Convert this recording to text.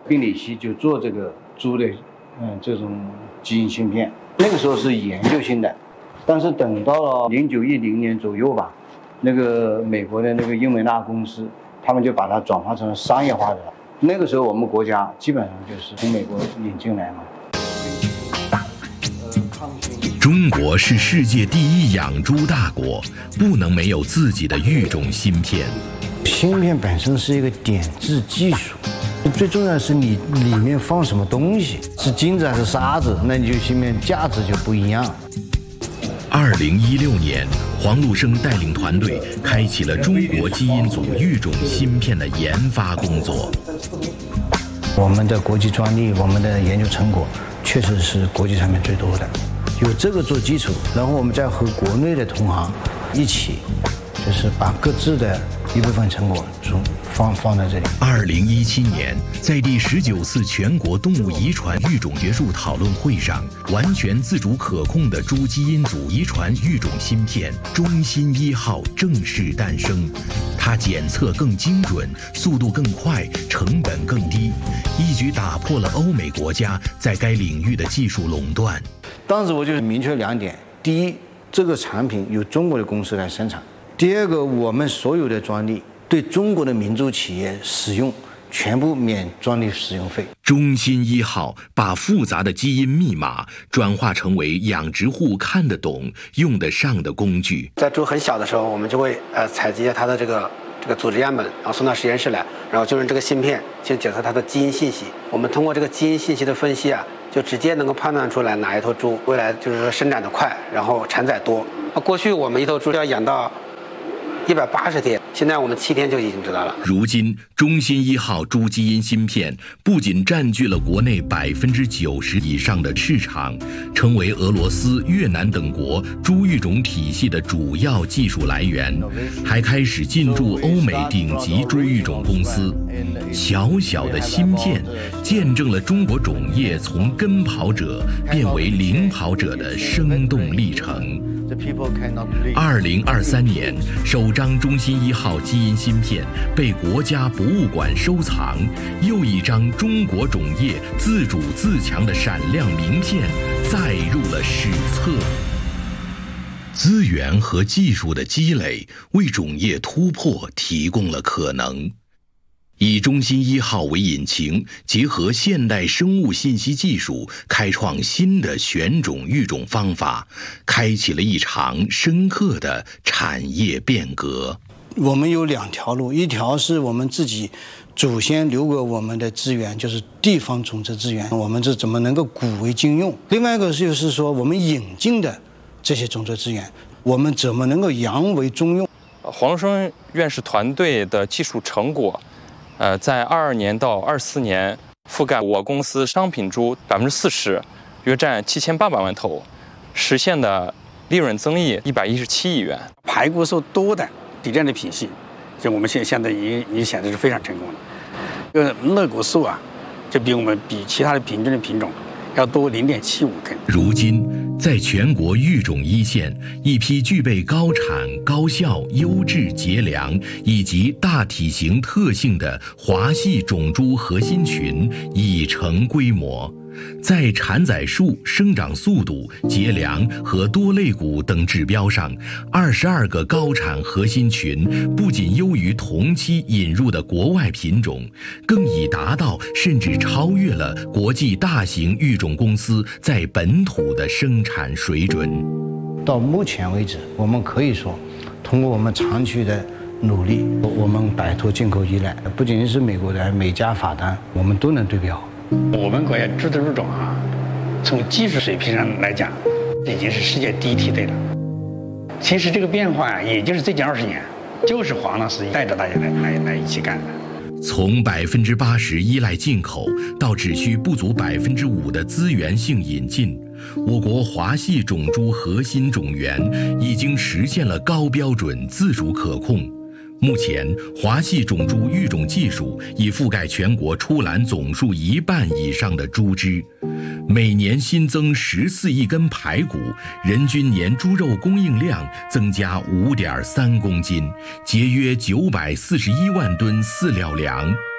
宾理希就做这个猪的这种基因芯片，那个时候是研究性的，但是等到了0910年左右吧，那个美国的那个英美纳公司，他们就把它转化成了商业化的了。那个时候我们国家基本上就是从美国引进来嘛。 中国是世界第一养猪大国，不能没有自己的育种芯片。 芯片本身是一个点字技术，最重要的是你里面放什么东西，是金子还是沙子，那你就芯片价值就不一样。 2016年，黄禄生带领团队开启了中国基因组育种芯片的研发工作。 我们的国际专利，我们的研究成果确实是国际上面最多的，有这个做基础，然后我们再和国内的同行一起，就是把各自的一部分成果放在这里。 2017年，在第19次全国动物遗传育种学术讨论会上，完全自主可控的猪基因组遗传育种芯片中芯1号正式诞生。它检测更精准，速度更快，成本更低，一举打破了欧美国家在该领域的技术垄断。 当时我就明确2点：第一，这个产品由中国的公司来生产；第二个，我们所有的专利对中国的民族企业使用全部免专利使用费。 中芯1号把复杂的基因密码转化成为养殖户看得懂、用得上的工具。 在猪很小的时候，我们就会采集它的这个组织样本，然后送到实验室来，然后就用这个芯片去检测它的基因信息。我们通过这个基因信息的分析就直接能够判断出来哪一头猪未来就是说生长得快，然后产崽多。过去我们一头猪要养到180天，现在我们7天就已经知道了。 如今，中芯1号猪基因芯片不仅占据了国内90%以上的市场，成为俄罗斯、越南等国猪育种体系的主要技术来源，还开始进驻欧美顶级猪育种公司。小小的芯片，见证了中国种业从跟跑者变为领跑者的生动历程。2023年，首张中芯1号基因芯片被国家博物馆收藏，又一张中国种业自主自强的闪亮名片载入了史册。资源和技术的积累为种业突破提供了可能。以中芯1号为引擎，结合现代生物信息技术，开创新的选种育种方法，开启了一场深刻的产业变革。 我们有2条路，一条是我们自己祖先留给我们的资源，就是地方种植资源，我们是怎么能够古为今用；另外一个就是说我们引进的这些种植资源，我们怎么能够扬为中用。 黄禄生院士团队的技术成果在22年到24年覆盖我公司商品猪40%，约占7800万头，实现的利润增益117亿元。 排骨素多的底站的品系，就我们现在已经显得是非常成功了。这个肋骨素就比其他的平均的品种要多0.75根。 如今，在全国育种一线，一批具备高产、高效、优质、节粮以及大体型特性的华系种猪核心群已成规模。在产崽数、生长速度、节粮和多肋骨等指标上，22个高产核心群不仅优于同期引入的国外品种，更已达到甚至超越了国际大型育种公司在本土的生产水准。 到目前为止，我们可以说，通过我们长期的努力，我们摆脱进口依赖，不仅仅是美国的每家法单，我们都能对标。 我们国家猪的育种从技术水平上来讲，已经是世界第一梯队了。其实这个变化也就是最近20年，就是黄老师带着大家来一起干的。 从80%依赖进口到只需不足5%的资源性引进，我国华系种猪核心种源已经实现了高标准自主可控。目前，华系种猪育种技术已覆盖全国出栏总数1半以上的猪只，每年新增14亿根排骨，人均年猪肉供应量增加5.3公斤，节约941万吨饲料粮。